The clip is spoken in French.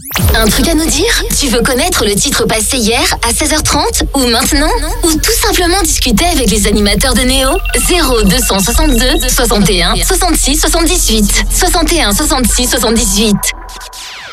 Un truc à nous dire? Tu veux connaître le titre passé hier à 16h30 ou maintenant? Ou tout simplement discuter avec les animateurs de Néo? 0262 61 66 78 61 66 78.